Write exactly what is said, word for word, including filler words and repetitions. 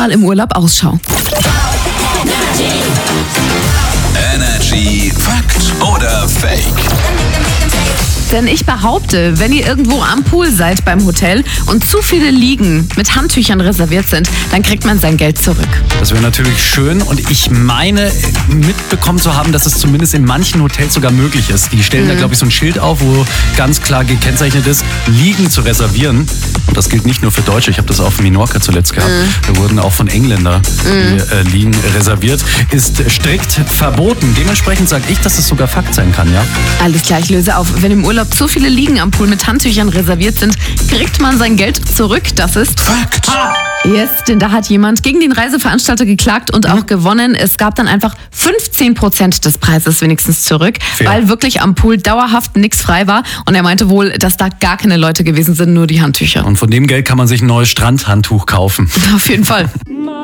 mal im Urlaub Ausschau. Energy Fakt oder Fake? Denn ich behaupte, wenn ihr irgendwo am Pool seid beim Hotel und zu viele Liegen mit Handtüchern reserviert sind, dann kriegt man sein Geld zurück. Das wäre natürlich schön und ich meine mitbekommen zu haben, dass es zumindest in manchen Hotels sogar möglich ist. Die stellen mhm. da, glaube ich, so ein Schild auf, wo ganz klar gekennzeichnet ist, Liegen zu reservieren. Und das gilt nicht nur für Deutsche, ich habe das auf Menorca zuletzt gehabt. Mhm. Da wurden auch von Engländern mhm. die äh, Liegen reserviert. Ist strikt verboten. Dementsprechend sage ich, dass es sogar Fakt sein kann, ja? Alles klar, ich löse auf. Wenn im Urlaub zu viele Liegen am Pool mit Handtüchern reserviert sind, kriegt man sein Geld zurück. Das ist Fakt. Yes, denn da hat jemand gegen den Reiseveranstalter geklagt und auch gewonnen. Es gab dann einfach fünfzehn Prozent des Preises wenigstens zurück, Fair. weil wirklich am Pool dauerhaft nichts frei war. Und er meinte wohl, dass da gar keine Leute gewesen sind, nur die Handtücher. Und von dem Geld kann man sich ein neues Strandhandtuch kaufen. Auf jeden Fall.